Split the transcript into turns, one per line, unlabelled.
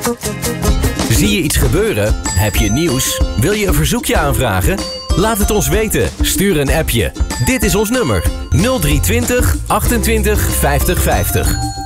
Zie je iets gebeuren? Heb je nieuws? Wil je een verzoekje aanvragen? Laat het ons weten. Stuur een appje. Dit is ons nummer: 0320 28 50 50.